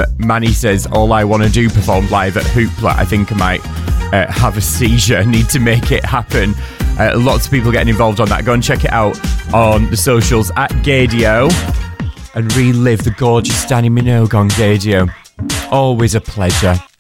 Manny says, all I want to do performed live at Hoopla. I think I might have a seizure. Need to make it happen. Lots of people getting involved on that. Go and check it out on the socials at Gaydio and relive the gorgeous Danny Minogue on Gaydio. Always a pleasure.